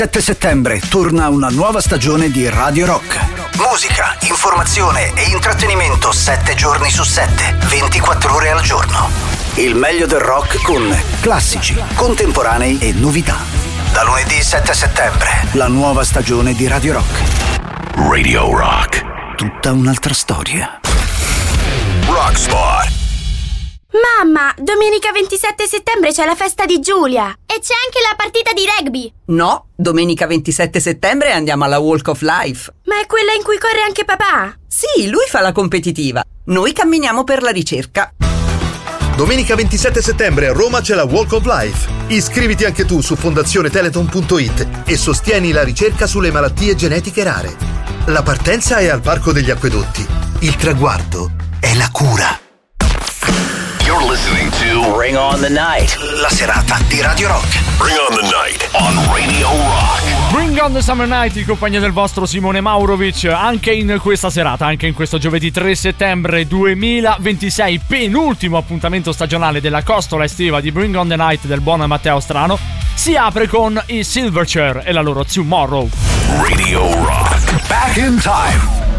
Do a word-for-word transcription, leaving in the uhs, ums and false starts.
sette settembre torna una nuova stagione di Radio Rock. Musica, informazione e intrattenimento sette giorni su sette, ventiquattro ore al giorno. Il meglio del rock con classici, contemporanei e novità. Da lunedì sette settembre, la nuova stagione di Radio Rock. Radio Rock. Tutta un'altra storia. Rockspot. Mamma, domenica ventisette settembre c'è la festa di Giulia e c'è anche la partita di rugby. No, domenica ventisette settembre andiamo alla Walk of Life. Ma è quella in cui corre anche papà? Sì, lui fa la competitiva. Noi camminiamo per la ricerca. Domenica ventisette settembre a Roma c'è la Walk of Life. Iscriviti anche tu su fondazione teleton punto it e sostieni la ricerca sulle malattie genetiche rare. La partenza è al Parco degli Acquedotti. Il traguardo è la cura. You're listening to Bring on the Night, la serata di Radio Rock. Bring on the Night on Radio Rock. Bring on the Summer Night in compagnia del vostro Simone Maurovic, anche in questa serata, anche in questo giovedì tre settembre duemilaventisei, penultimo appuntamento stagionale della costola estiva di Bring on the Night del buon Matteo Strano, si apre con i Silverchair e la loro Tomorrow. Radio Rock, back in time.